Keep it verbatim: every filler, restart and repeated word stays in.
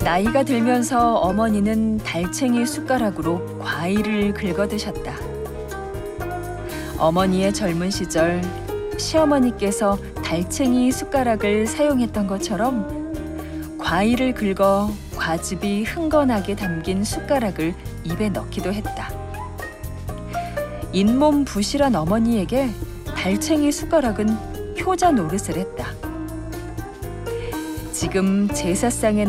나이가 들면서 어머니는 달챙이 숟가락으로 과일을 긁어 드셨다. 어머니의 젊은 시절 시어머니께서 달챙이 숟가락을 사용했던 것처럼 과일을 긁어 과즙이 흥건하게 담긴 숟가락을 입에 넣기도 했다. 잇몸 부실한 어머니에게 달챙이 숟가락은 효자 노릇을 했다. 지금 제사상에